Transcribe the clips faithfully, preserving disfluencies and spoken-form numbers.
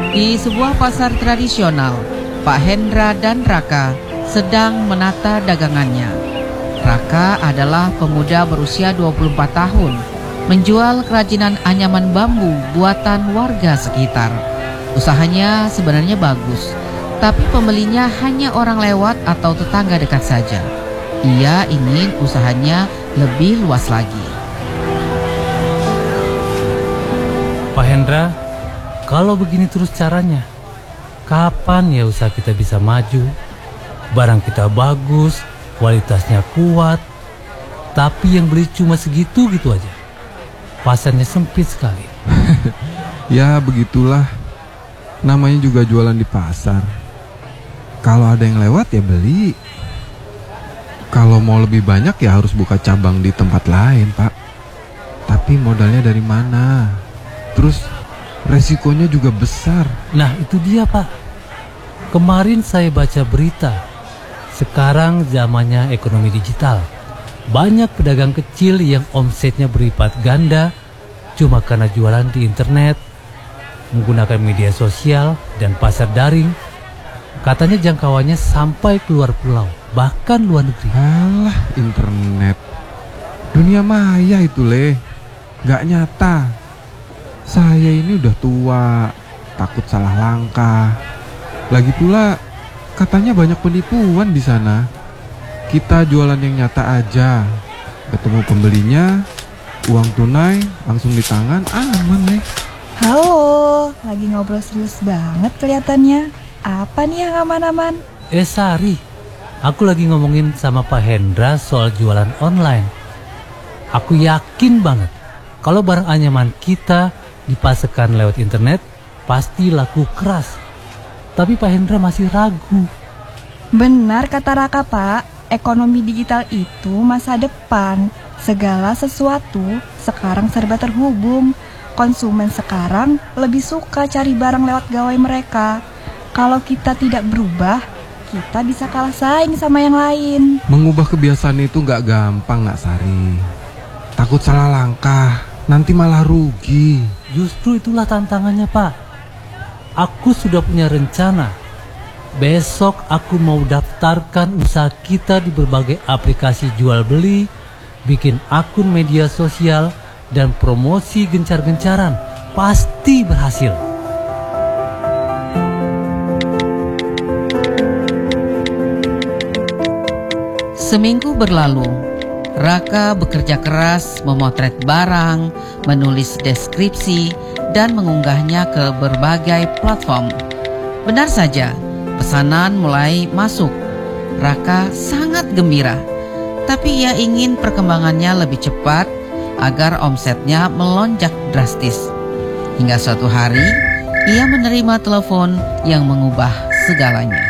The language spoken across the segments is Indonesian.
Di sebuah pasar tradisional, Pak Hendra dan Raka sedang menata dagangannya. Raka adalah pemuda berusia dua puluh empat tahun, menjual kerajinan anyaman bambu buatan warga sekitar. Usahanya sebenarnya bagus, tapi pembelinya hanya orang lewat atau tetangga dekat saja. Ia ingin usahanya lebih luas lagi. Pak Hendra, kalau begini terus caranya, kapan ya usaha kita bisa maju? Barang kita bagus, kualitasnya kuat, tapi yang beli cuma segitu gitu aja. Pasarnya sempit sekali. Ya begitulah, namanya juga jualan di pasar. Kalau ada yang lewat ya beli. Kalau mau lebih banyak ya harus buka cabang di tempat lain, Pak. Tapi modalnya dari mana? Terus resikonya juga besar. Nah itu dia, Pak. Kemarin saya baca berita, sekarang zamannya ekonomi digital. Banyak pedagang kecil yang omsetnya berlipat ganda cuma karena jualan di internet, menggunakan media sosial dan pasar daring. Katanya jangkauannya sampai keluar pulau, bahkan luar negeri. Alah, internet. Dunia maya itu, Le. Gak nyata. Saya ini udah tua, takut salah langkah. Lagi pula katanya banyak penipuan di sana. Kita jualan yang nyata aja. Ketemu pembelinya, uang tunai langsung di tangan, aman nih. Halo, lagi ngobrol serius banget kelihatannya. Apa nih yang aman-aman? Eh Sari, aku lagi ngomongin sama Pak Hendra soal jualan online. Aku yakin banget kalau barang anyaman kita dipasarkan lewat internet pasti laku keras. Tapi Pak Hendra masih ragu. Benar kata Raka, Pak. Ekonomi digital itu masa depan. Segala sesuatu sekarang serba terhubung. Konsumen sekarang lebih suka cari barang lewat gawai mereka. Kalau kita tidak berubah, kita bisa kalah saing sama yang lain. Mengubah kebiasaan itu gak gampang, Nak Sari. Takut salah langkah, nanti malah rugi. Justru itulah tantangannya, Pak. Aku sudah punya rencana. Besok aku mau daftarkan usaha kita di berbagai aplikasi jual beli, bikin akun media sosial, dan promosi gencar-gencaran. Pasti berhasil. Seminggu berlalu, Raka bekerja keras memotret barang, menulis deskripsi, dan mengunggahnya ke berbagai platform. Benar saja, pesanan mulai masuk. Raka sangat gembira, tapi ia ingin perkembangannya lebih cepat agar omsetnya melonjak drastis. Hingga suatu hari, ia menerima telepon yang mengubah segalanya.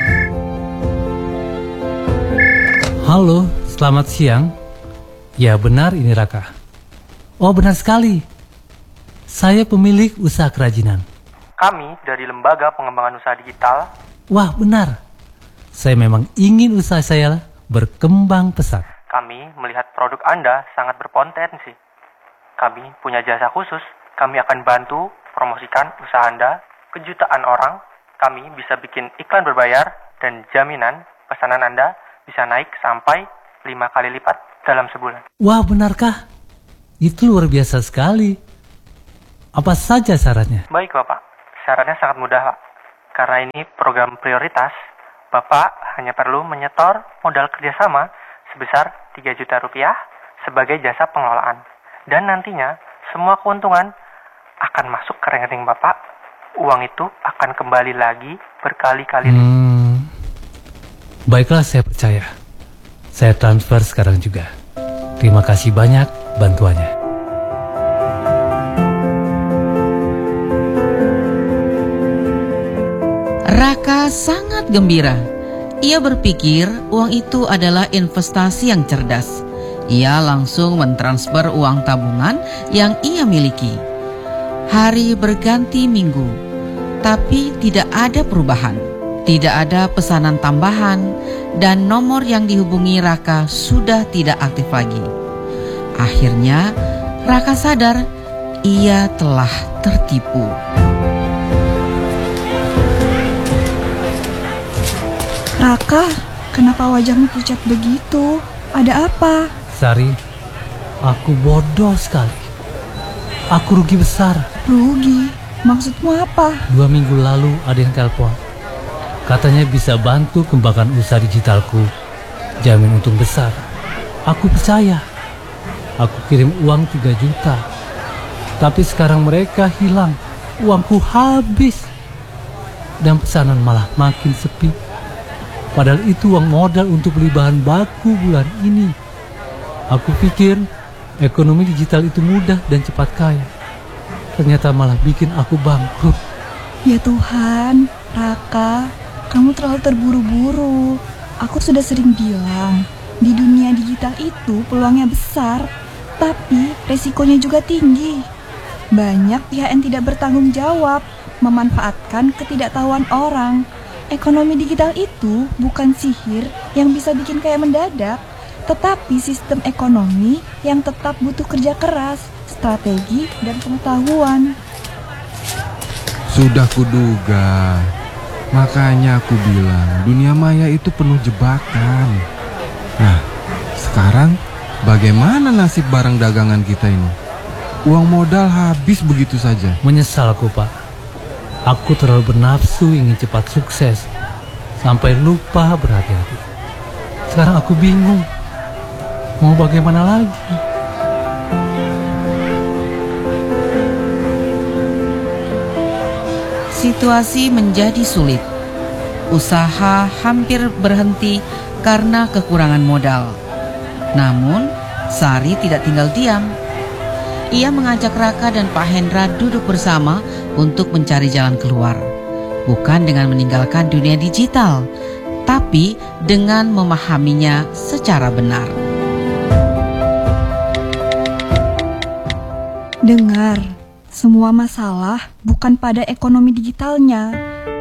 Halo, selamat siang. Ya benar ini Raka. Oh benar sekali. Saya pemilik usaha kerajinan. Kami dari Lembaga Pengembangan Usaha Digital. Wah benar. Saya memang ingin usaha saya berkembang pesat. Kami melihat produk Anda sangat berpotensi. Kami punya jasa khusus. Kami akan bantu promosikan usaha Anda ke jutaan orang. Kami bisa bikin iklan berbayar dan jaminan pesanan Anda bisa naik sampai lima kali lipat dalam sebulan. Wah benarkah? Itu luar biasa sekali. Apa saja syaratnya? Baik Bapak, syaratnya sangat mudah Pak. Karena ini program prioritas, Bapak hanya perlu menyetor modal kerjasama sebesar tiga juta rupiah sebagai jasa pengelolaan. Dan nantinya semua keuntungan akan masuk ke rekening Bapak. Uang itu akan kembali lagi berkali-kali lipat. Hmm, baiklah saya percaya. Saya transfer sekarang juga. Terima kasih banyak bantuannya. Raka sangat gembira. Ia berpikir uang itu adalah investasi yang cerdas. Ia langsung mentransfer uang tabungan yang ia miliki. Hari berganti minggu, tapi tidak ada perubahan. Tidak ada pesanan tambahan, dan nomor yang dihubungi Raka sudah tidak aktif lagi. Akhirnya, Raka sadar ia telah tertipu. Raka, kenapa wajahmu pucat begitu? Ada apa? Sari, aku bodoh sekali. Aku rugi besar. Rugi? Maksudmu apa? Dua minggu lalu ada yang telepon. Katanya bisa bantu kembangkan usaha digitalku. Jamin untung besar. Aku percaya. Aku kirim uang tiga juta. Tapi sekarang mereka hilang. Uangku habis. Dan pesanan malah makin sepi. Padahal itu uang modal untuk beli bahan baku bulan ini. Aku pikir ekonomi digital itu mudah dan cepat kaya. Ternyata malah bikin aku bangkrut. Ya Tuhan, Raka, kamu terlalu terburu-buru. Aku sudah sering bilang, di dunia digital itu peluangnya besar, tapi resikonya juga tinggi. Banyak pihak yang tidak bertanggung jawab, memanfaatkan ketidaktahuan orang. Ekonomi digital itu bukan sihir yang bisa bikin kaya mendadak, tetapi sistem ekonomi yang tetap butuh kerja keras, strategi, dan pengetahuan. Sudah kuduga. Makanya aku bilang dunia maya itu penuh jebakan. Nah, sekarang bagaimana nasib barang dagangan kita ini? Uang modal habis begitu saja. Menyesal aku, Pak. Aku terlalu bernafsu ingin cepat sukses, sampai lupa berhati-hati. Sekarang aku bingung, mau bagaimana lagi? Situasi menjadi sulit. Usaha hampir berhenti karena kekurangan modal. Namun, Sari tidak tinggal diam. Ia mengajak Raka dan Pak Hendra duduk bersama untuk mencari jalan keluar. Bukan dengan meninggalkan dunia digital, tapi dengan memahaminya secara benar. Dengar, semua masalah bukan pada ekonomi digitalnya,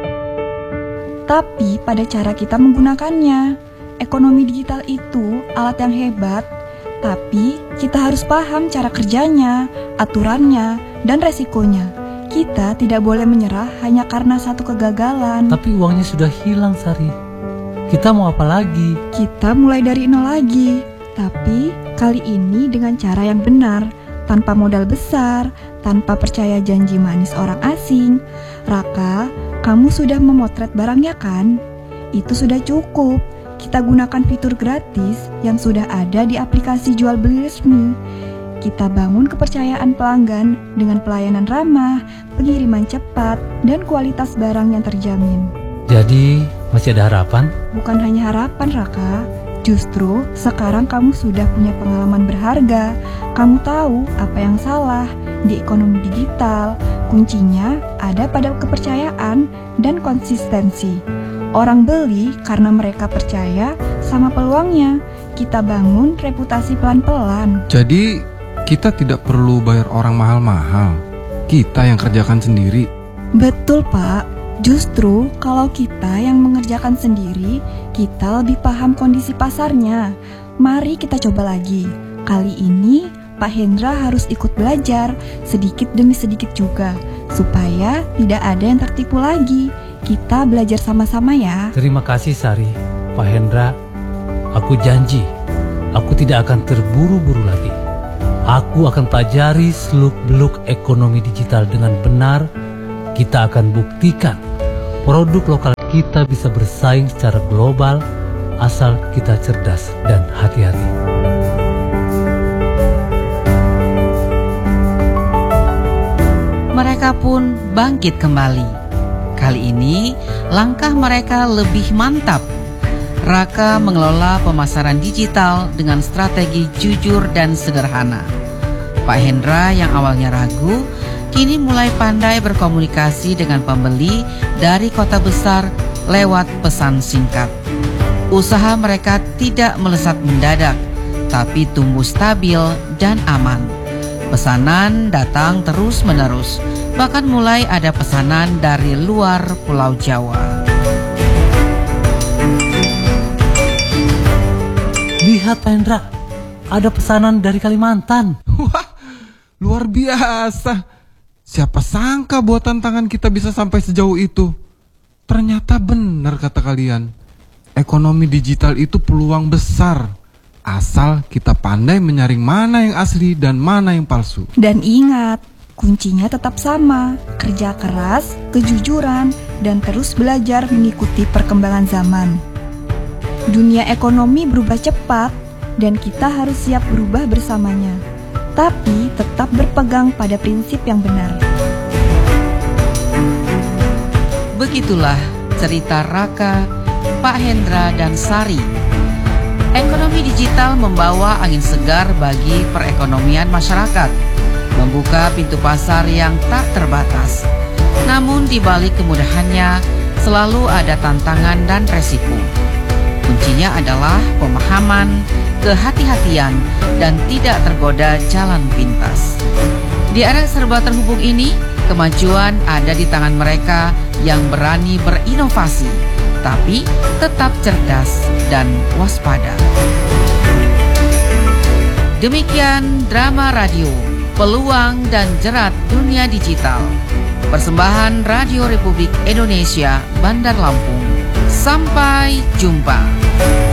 tapi pada cara kita menggunakannya. Ekonomi digital itu alat yang hebat, tapi kita harus paham cara kerjanya, aturannya, dan resikonya. Kita tidak boleh menyerah hanya karena satu kegagalan. Tapi uangnya sudah hilang, Sari. Kita mau apa lagi? Kita mulai dari nol lagi, tapi kali ini dengan cara yang benar, tanpa modal besar, tanpa percaya janji manis orang asing. Raka, kamu sudah memotret barangnya kan? Itu sudah cukup. Kita gunakan fitur gratis yang sudah ada di aplikasi jual beli resmi. Kita bangun kepercayaan pelanggan dengan pelayanan ramah, pengiriman cepat, dan kualitas barang yang terjamin. Jadi, masih ada harapan? Bukan hanya harapan, Raka. Justru sekarang kamu sudah punya pengalaman berharga. Kamu tahu apa yang salah di ekonomi digital. Kuncinya ada pada kepercayaan dan konsistensi. Orang beli karena mereka percaya sama peluangnya. Kita bangun reputasi pelan-pelan. Jadi kita tidak perlu bayar orang mahal-mahal. Kita yang kerjakan sendiri. Betul, Pak. Justru kalau kita yang mengerjakan sendiri, kita lebih paham kondisi pasarnya. Mari kita coba lagi. Kali ini Pak Hendra harus ikut belajar sedikit demi sedikit juga, supaya tidak ada yang tertipu lagi. Kita belajar sama-sama ya. Terima kasih, Sari. Pak Hendra, aku janji, aku tidak akan terburu-buru lagi. Aku akan pelajari seluk-beluk ekonomi digital dengan benar. Kita akan buktikan produk lokal kita bisa bersaing secara global asal kita cerdas dan hati-hati. Mereka pun bangkit kembali. Kali ini langkah mereka lebih mantap. Raka mengelola pemasaran digital dengan strategi jujur dan sederhana. Pak Hendra yang awalnya ragu, kini mulai pandai berkomunikasi dengan pembeli dari kota besar lewat pesan singkat. Usaha mereka tidak melesat mendadak, tapi tumbuh stabil dan aman. Pesanan datang terus-menerus, bahkan mulai ada pesanan dari luar Pulau Jawa. Lihat, Pak Hendra, ada pesanan dari Kalimantan. Wah, luar biasa. Siapa sangka buatan tangan kita bisa sampai sejauh itu. Ternyata benar kata kalian. ekonomi digital itu peluang besar, asal kita pandai menyaring mana yang asli dan mana yang palsu. Dan ingat, kuncinya tetap sama, kerja keras, kejujuran, dan terus belajar mengikuti perkembangan zaman. Dunia ekonomi berubah cepat, dan kita harus siap berubah bersamanya. Tapi tetap berpegang pada prinsip yang benar. Begitulah cerita Raka, Pak Hendra, dan Sari. Ekonomi digital membawa angin segar bagi perekonomian masyarakat, membuka pintu pasar yang tak terbatas. Namun di balik kemudahannya selalu ada tantangan dan resiko. Kuncinya adalah pemahaman, kehati-hatian, dan tidak tergoda jalan pintas. Di era serba terhubung ini, kemajuan ada di tangan mereka yang berani berinovasi, tapi tetap cerdas dan waspada. Demikian drama radio, peluang dan jerat dunia digital. Persembahan Radio Republik Indonesia, Bandar Lampung. Sampai jumpa.